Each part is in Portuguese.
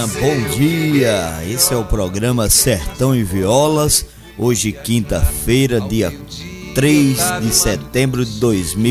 Bom dia, esse é o programa Sertão e Violas. Hoje quinta-feira, dia 3 de setembro de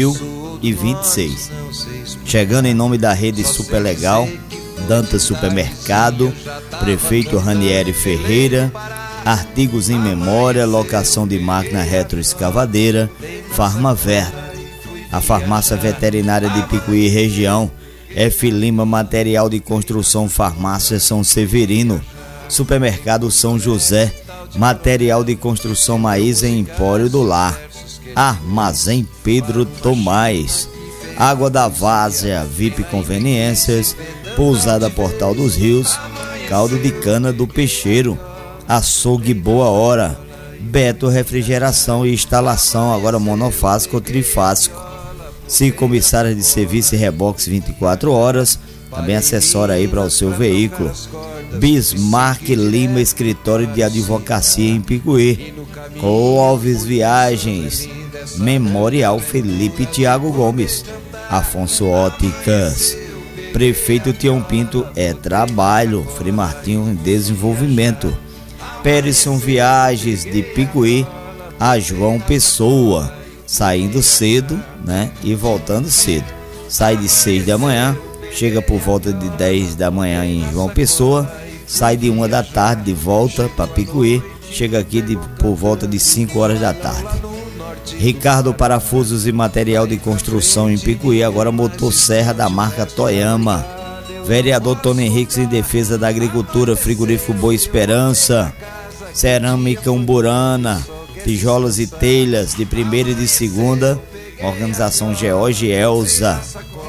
2026. Chegando em nome da rede Super Legal, Dantas Supermercado, Prefeito Ranieri Ferreira, Artigos em Memória, Locação de Máquina Retroescavadeira, Farmaver, a Farmácia Veterinária de Picuí região, F. Lima Material de Construção, Farmácia São Severino, Supermercado São José, Material de Construção Maísa em Empório do Lar, Armazém Pedro Tomás, Água da Várzea, VIP Conveniências, Pousada Portal dos Rios, Caldo de Cana do Peixeiro, Açougue Boa Hora, Beto Refrigeração e Instalação, agora monofásico ou trifásico, Comissária de Serviço e Rebox 24 horas, também acessório aí para o seu veículo. Bismarck Lima, Escritório de Advocacia em Picuí, Clóvis Viagens, Memorial Felipe Tiago Gomes, Afonso Óticas, Prefeito Tião Pinto é Trabalho, Frei Martinho em Desenvolvimento, Perisson Viagens de Picuí a João Pessoa, saindo cedo, né, e voltando cedo. Sai de 6 da manhã, chega por volta de 10 da manhã em João Pessoa, sai de 1 da tarde de volta para Picuí, chega aqui por volta de 5 horas da tarde. Ricardo Parafusos e Material de Construção em Picuí, agora motosserra da marca Toyama. Vereador Tony Henriques em defesa da agricultura, Frigorífico Boa Esperança, Cerâmica Umburana, tijolos e telhas de primeira e de segunda, Organização George Elza,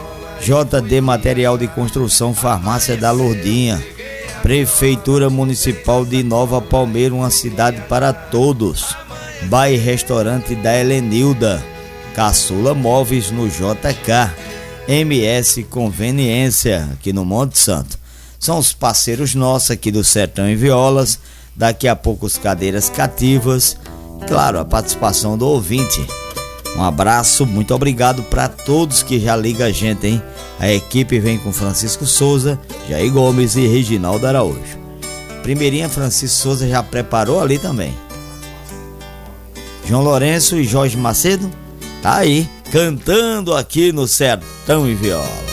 JD Material de Construção, Farmácia da Lourdinha, Prefeitura Municipal de Nova Palmeira, uma cidade para todos, Bar e Restaurante da Helenilda, Caçula Móveis no JK, MS Conveniência aqui no Monte Santo. São os parceiros nossos aqui do Sertão e Violas. Daqui a pouco os cadeiras cativas, claro, a participação do ouvinte. Um abraço, muito obrigado para todos que já ligam a gente, hein? A equipe vem com Francisco Souza, Jair Gomes e Reginaldo Araújo. Primeirinha, Francisco Souza já preparou ali também. João Lourenço e Jorge Macedo tá aí, cantando aqui no Sertão e Viola.